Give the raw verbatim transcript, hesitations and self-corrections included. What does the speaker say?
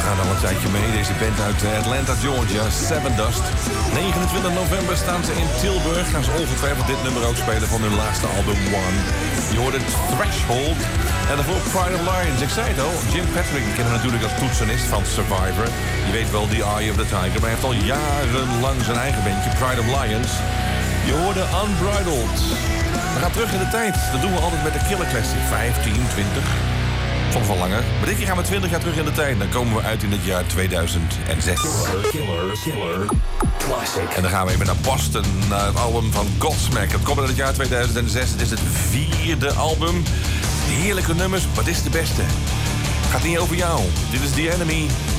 gaat al een tijdje mee. Deze band uit Atlanta, Georgia, Seven Dust. negenentwintig november staan ze in Tilburg. Gaan ze ongetwijfeld dit nummer ook spelen van hun laatste album One. Je hoort het Threshold. En daarvoor Pride of Lions. Ik zei het al, Jim Patrick, die kennen we natuurlijk als toetsenist van Survivor. Je weet wel, The Eye of the Tiger. Maar hij heeft al jarenlang zijn eigen bandje, Pride of Lions. Je hoorde Unbridled. We gaan terug in de tijd. Dat doen we altijd met de Killer Classic. vijftien, twintig... soms wel langer. Maar dit keer gaan we twintig jaar terug in de tijd. Dan komen we uit in het jaar tweeduizend zes. Killer, killer, killer. Classic. En dan gaan we even naar Boston, naar het album van Godsmack. Het komt uit het jaar tweeduizend zes. Het is het vierde album. Heerlijke nummers, maar dit is de beste. Gaat niet over jou. Dit is The Enemy.